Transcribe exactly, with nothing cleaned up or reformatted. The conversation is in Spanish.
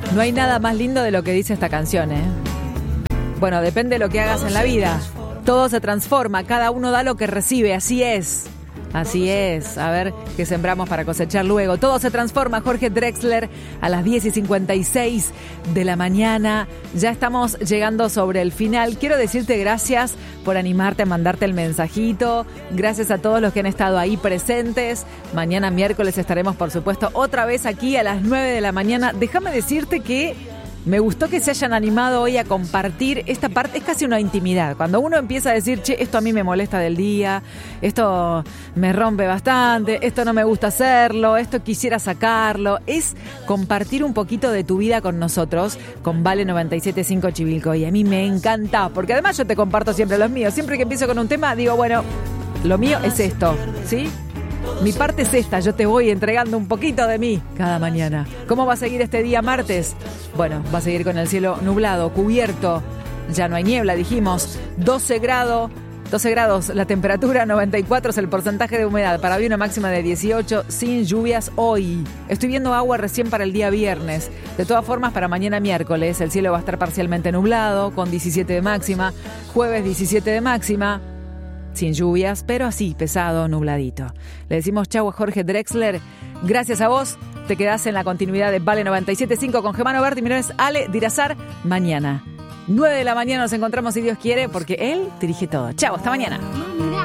No hay nada más lindo de lo que dice esta canción, ¿eh? Bueno, depende de lo que hagas en la vida. Todo se transforma, cada uno da lo que recibe, así es. Así es, a ver qué sembramos para cosechar luego. Todo se transforma, Jorge Drexler, a las diez y cincuenta y seis de la mañana. Ya estamos llegando sobre el final. Quiero decirte gracias por animarte a mandarte el mensajito. Gracias a todos los que han estado ahí presentes. Mañana miércoles estaremos, por supuesto, otra vez aquí a las nueve de la mañana. Déjame decirte que me gustó que se hayan animado hoy a compartir esta parte. Es casi una intimidad. Cuando uno empieza a decir, che, esto a mí me molesta del día, esto me rompe bastante, esto no me gusta hacerlo, esto quisiera sacarlo. Es compartir un poquito de tu vida con nosotros, con Vale noventa y siete punto cinco Chivilcoy. Y a mí me encanta, porque además yo te comparto siempre los míos. Siempre que empiezo con un tema, digo, bueno, lo mío es esto, ¿sí? Mi parte es esta, yo te voy entregando un poquito de mí cada mañana. ¿Cómo va a seguir este día martes? Bueno, va a seguir con el cielo nublado, cubierto. Ya no hay niebla, dijimos. doce grados, doce grados la temperatura, noventa y cuatro es el porcentaje de humedad. Para hoy una máxima de dieciocho, sin lluvias hoy. Estoy viendo agua recién para el día viernes. De todas formas, para mañana miércoles el cielo va a estar parcialmente nublado, con diecisiete de máxima. Jueves diecisiete de máxima. Sin lluvias, pero así, pesado, nubladito. Le decimos chau a Jorge Drexler. Gracias a vos. Te quedás en la continuidad de Vale noventa y siete punto cinco con Germano Berti. Mi nombre es Ale Dirazar. Mañana, nueve de la mañana nos encontramos si Dios quiere, porque Él dirige todo. Chau, hasta mañana.